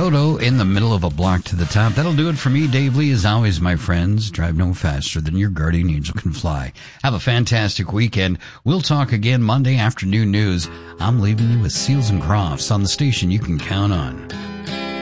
Toto in the middle of a block to the top. That'll do it for me, Dave Lee. As always, my friends, drive no faster than your guardian angel can fly. Have a fantastic weekend. We'll talk again Monday afternoon news. I'm leaving you with Seals and Crofts on the station you can count on.